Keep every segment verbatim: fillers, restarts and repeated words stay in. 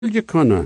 je kunnen.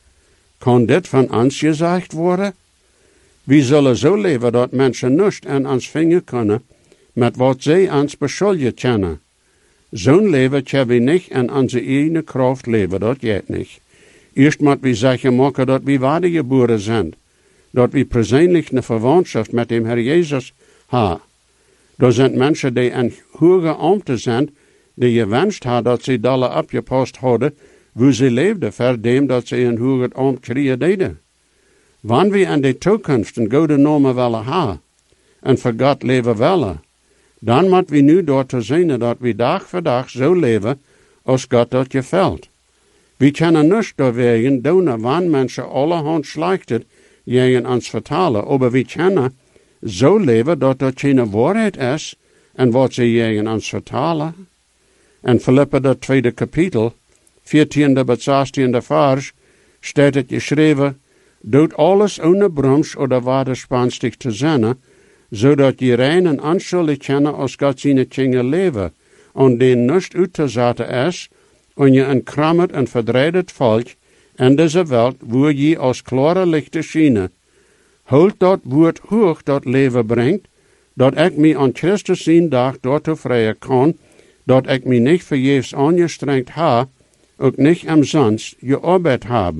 Kan dit van ons gezegd worden? We zullen zo leven dat mensen niets aan ons vingen kunnen, met wat zij ons beschuldigen kennen. Zo'n leven kunnen we niet aan onze eigen kracht leven, dat gaat niet. Eerst moet we zeggen maken dat we wedergeboren zijn, dat we persoonlijk een verwantschap met dem Herr Jezus hebben. Er zijn mensen die een hoge ambten zijn, die gewenscht hebben dat ze dalle opgepast hadden, wo ze leefden, voor dem dat ze een hoge ambt kregen deden. Wanneer we in de toekomst een goede naam willen hebben, en voor God leven willen, dan moeten we nu door te zien dat we dag voor dag zo leven, als God dat gefällt. We kunnen niet doorwegen doen, wanneer mensen allerhand slechtet tegen ons vertalen, maar we kunnen zo leven dat dat geen waarheid is, en wat ze tegen ons vertalen. In Filippa dat tweede kapitel, veertiende tot zestiende vers, staat het geschreven, doet alles ohne Brums oder waderspenstig te zijn, zodat je rein en onschuldig kennen als God zijn kinderen leven, en den niet uit te zetten is, en je een krammerd en verdreidend volk in deze wereld, wo je als klare lichten schijnen. Houd dat woord hoog dat leven brengt, dat ik mij aan Christus zijn dag daartoe vrijen kan, dat ik mij niet vergeefs angestrengt ha, ook niet umsonst gearbeitet heb.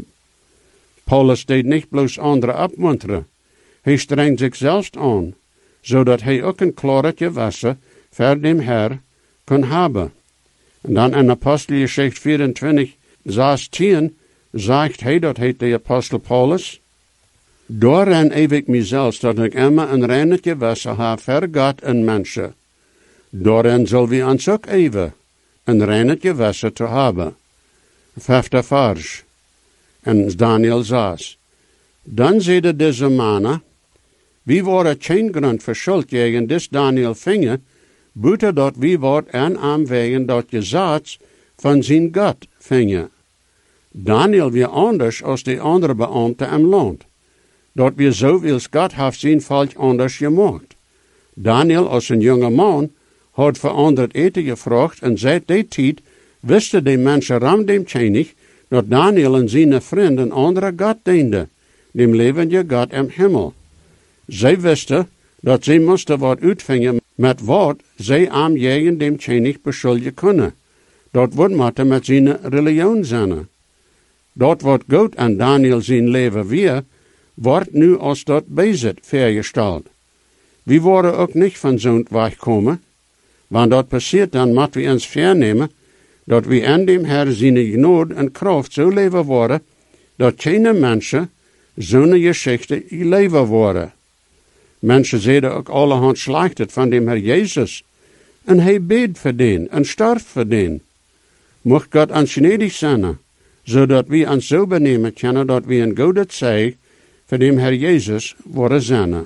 Paulus deed niet bloos anderen opmunteren. Hij strengt zich zelfs aan, zodat hij ook een klare gewasser voor dem Herr kan hebben. En dan in Apostelgeschichte vierentwintig, zestien, zegt hij, dat heet de apostel Paulus, daarin eef ik mezelf, dat ik immer een reine gewasser heb voor God en mensen. Daarin zal we ons ook even een reine gewasser te hebben. Vijfde vers. En Daniel zes. Dan zeide deze mannen, wie waren geen grond voor schuld tegen dis Daniel vingen, buiten dat wie wordt aan aanwegen dat je zaad van zijn God vingen. Daniel weer anders als de andere beambten im land. Dat weer zoveel God heeft zijn volk anders gemaakt. Daniel als een jonge man had veranderd eten gevraagd en seit die tijd wisten de mensen ram dem König dat Daniel en zijn vriend een andere God diende, dem levende God im Himmel. Zij wisten dat zij moesten wat uitvingen met wat zij aan jegen dem König beschuldigen kunnen. Dat wordt moeten met zijn religion zijn. Dat wat God aan Daniel zijn leven weer, wordt nu als dat bezit vergesteld. We worden ook niet van zo'n wegkomen. Wanneer dat passiert, dan moeten we ons vernemen dat we in dem Herr zijn genade en kracht zo leven worden, dat geen mensen zo'n geschichte leven worden. Mensen zeiden ook allerhand slechtet van dem Herr Jezus, en hij beet voor den, en starft voor den. Mocht God ons gnädig zijn, zodat we ons zo benemen kunnen dat we een goede zeig voor dem Herr Jezus worden zijn.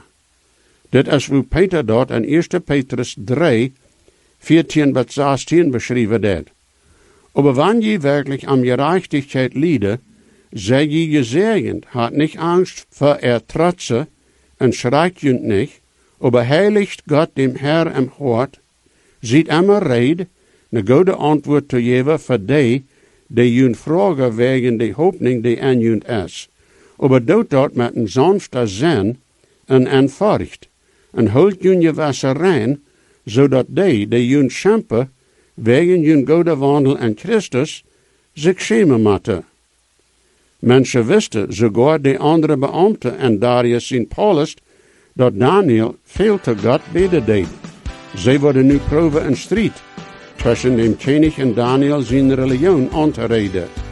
Dit is hoe Peter dat in eerste Petrus drie, veertien tot zestien beschreven deed. Aber wanneer je werkelijk am gerechtigheid liede, sei je gesegend, hat nicht Angst vor er Trotze, en schreikt je nicht, aber heiligt Gott dem Herr im Hort, sieht immer red, ne gute Antwort zu geben für die, die jun fragen wegen die Hoffnung, die an jun is. Aber doet dat met een sanfter zin en een furcht, en holt jun je wasser rein, zodat die, die jun schempen, wegen jun gode wandel in Christus, zich schämen moeten. Mensen wisten, sogar de andere beambten en Darius in Paulus, dat Daniel veel te God beden deed. Zij worden nu proeven een strijd tussen dem König en Daniel zijn religion aan te reden.